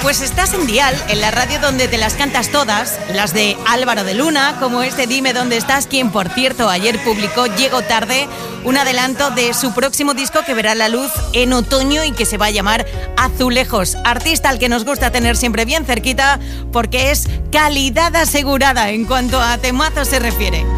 Pues estás en Dial, en la radio donde te las cantas todas, las de Álvaro de Luna, como este Dime Dónde Estás, quien por cierto ayer publicó Llego Tarde, un adelanto de su próximo disco que verá la luz en otoño y que se va a llamar Azulejos. Artista al que nos gusta tener siempre bien cerquita porque es calidad asegurada en cuanto a temazos se refiere.